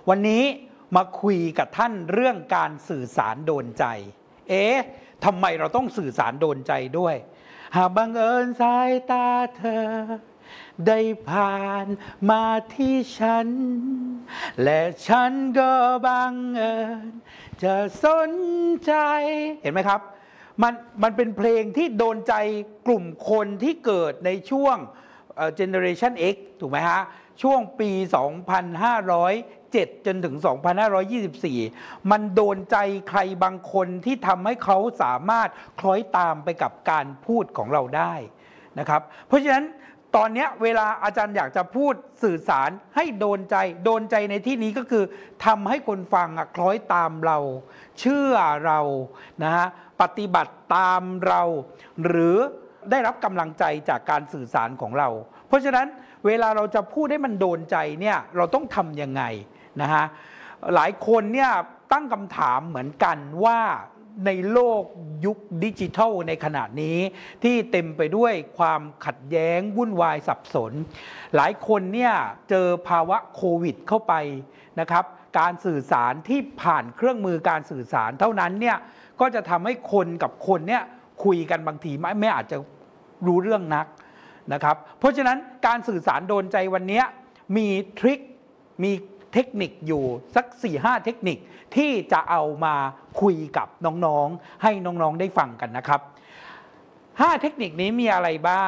วันนี้มาคุยกับท่านเรื่องการสื่อสารโดนใจทำไมเราต้องสื่อสารโดนใจด้วยหากบังเอิญสายตาเธอได้ผ่านมาที่ฉันและฉันก็บังเอิญจะสนใจเห็นไหมครับมันเป็นเพลงที่โดนใจกลุ่มคนที่เกิดในช่วงGeneration X ถูกไหมฮะช่วงปี 2507 จนถึง 2524 มันโดนใจใครบางคนที่ทำให้เขาสามารถคล้อยตามไปกับการพูดของเราได้นะครับเพราะฉะนั้นตอนนี้เวลาอาจารย์อยากจะพูดสื่อสารให้โดนใจในที่นี้ก็คือทำให้คนฟังคล้อยตามเราเชื่อเรานะฮะปฏิบัติตามเราหรือได้รับกำลังใจจากการสื่อสารของเราเพราะฉะนั้นเวลาเราจะพูดให้มันโดนใจเนี่ยเราต้องทำยังไงนะฮะหลายคนเนี่ยตั้งคำถามเหมือนกันว่าในโลกยุคดิจิทัลในขณะนี้ที่เต็มไปด้วยความขัดแย้งวุ่นวายสับสนหลายคนเนี่ยเจอภาวะโควิดเข้าไปนะครับการสื่อสารที่ผ่านเครื่องมือการสื่อสารเท่านั้นเนี่ยก็จะทำให้คนกับคนเนี่ยคุยกันบางทีไม่อาจจะรู้เรื่องนักนะครับเพราะฉะนั้นการสื่อสารโดนใจวันนี้มีทริคมีเทคนิคอยู่สัก 4-5 เทคนิคที่จะเอามาคุยกับน้องๆให้น้องๆได้ฟังกันนะครับ5เทคนิคนี้มีอะไรบ้าง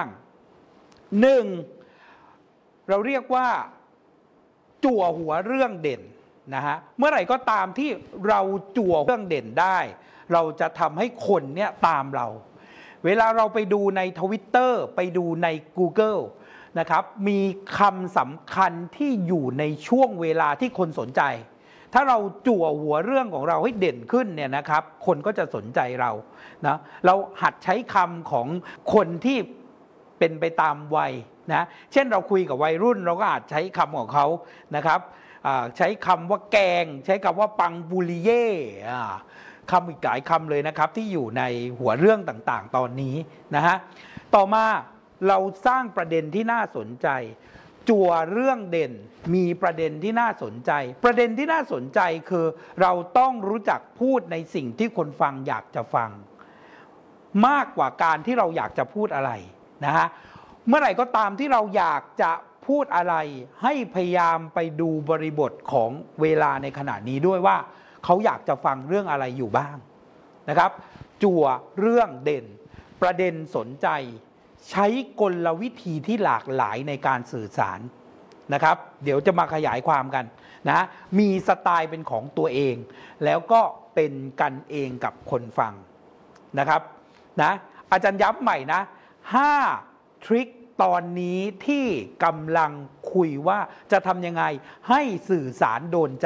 1. เราเรียกว่าจั่วหัวเรื่องเด่นนะฮะเมื่อไหร่ก็ตามที่เราจั่วเรื่องเด่นได้เราจะทำให้คนเนี่ยตามเราเวลาเราไปดูใน Twitter ไปดูใน Google นะครับมีคำสำคัญที่อยู่ในช่วงเวลาที่คนสนใจถ้าเราจั่วหัวเรื่องของเราให้เด่นขึ้นเนี่ยนะครับคนก็จะสนใจเรานะเราหัดใช้คำของคนที่เป็นไปตามวัยนะเช่นเราคุยกับวัยรุ่นเราก็อาจใช้คำของเขานะครับใช้คำว่าแกงใช้คำว่าปังบุริเย่คำอีกหลายคำเลยนะครับที่อยู่ในหัวเรื่องต่างๆตอนนี้นะฮะต่อมาเราสร้างประเด็นที่น่าสนใจจั่วเรื่องเด่นมีประเด็นที่น่าสนใจประเด็นที่น่าสนใจคือเราต้องรู้จักพูดในสิ่งที่คนฟังอยากจะฟังมากกว่าการที่เราอยากจะพูดอะไรนะฮะเมื่อไหร่ก็ตามที่เราอยากจะพูดอะไรให้พยายามไปดูบริบทของเวลาในขณะนี้ด้วยว่าเขาอยากจะฟังเรื่องอะไรอยู่บ้างนะครับจั่วเรื่องเด่นประเด็นสนใจใช้กลวิธีที่หลากหลายในการสื่อสารนะครับเดี๋ยวจะมาขยายความกันนะมีสไตล์เป็นของตัวเองแล้วก็เป็นกันเองกับคนฟังนะครับนะอาจารย์ย้ำใหม่นะ5ทริคตอนนี้ที่กำลังคุยว่าจะทำยังไงให้สื่อสารโดนใจ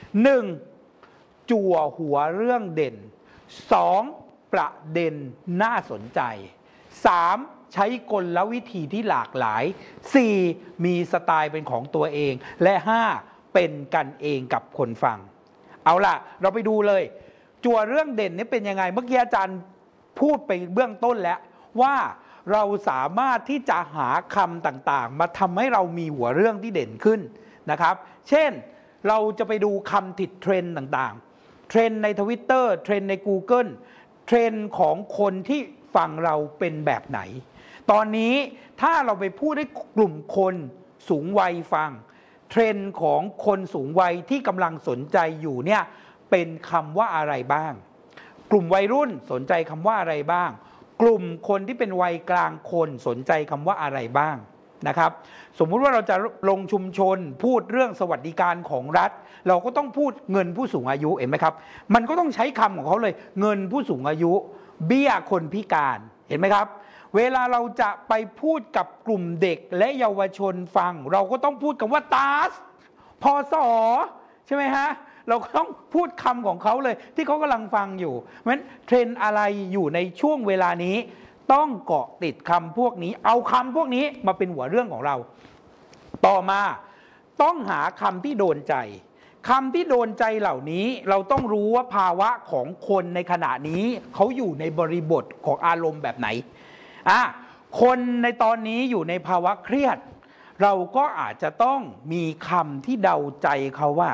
1. จั่วหัวเรื่องเด่น 2. ประเด็นน่าสนใจ 3. ใช้กลวิธีที่หลากหลาย 4. มีสไตล์เป็นของตัวเองและ 5. เป็นกันเองกับคนฟังเอาล่ะเราไปดูเลยจั่วเรื่องเด่นนี่เป็นยังไงเมื่อกี้อาจารย์พูดไปเบื้องต้นแล้วว่าเราสามารถที่จะหาคำต่างๆมาทำให้เรามีหัวเรื่องที่เด่นขึ้นนะครับเช่นเราจะไปดูคำติดเทรนด์ต่างๆเทรนด์ใน Twitter เทรนด์ใน Google เทรนด์ของคนที่ฟังเราเป็นแบบไหนตอนนี้ถ้าเราไปพูดให้กลุ่มคนสูงวัยฟังเทรนด์ของคนสูงวัยที่กำลังสนใจอยู่เนี่ยเป็นคำว่าอะไรบ้างกลุ่มวัยรุ่นสนใจคำว่าอะไรบ้างกลุ่มคนที่เป็นวัยกลางคนสนใจคำว่าอะไรบ้างนะครับสมมุติว่าเราจะลงชุมชนพูดเรื่องสวัสดิการของรัฐเราก็ต้องพูดเงินผู้สูงอายุเห็นไหมครับมันก็ต้องใช้คำของเขาเลยเงินผู้สูงอายุเบี้ยคนพิการเห็นไหมครับเวลาเราจะไปพูดกับกลุ่มเด็กและเยาวชนฟังเราก็ต้องพูดคำว่าตาสพศใช่ไหมฮะเราก็ต้องพูดคำของเขาเลยที่เขากำลังฟังอยู่เพราะฉะนั้นเทรนด์อะไรอยู่ในช่วงเวลานี้ต้องเกาะติดคำพวกนี้เอาคำพวกนี้มาเป็นหัวเรื่องของเราต่อมาต้องหาคำที่โดนใจคำที่โดนใจเหล่านี้เราต้องรู้ว่าภาวะของคนในขณะนี้เขาอยู่ในบริบทของอารมณ์แบบไหนคนในตอนนี้อยู่ในภาวะเครียดเราก็อาจจะต้องมีคำที่เดาใจเขาว่า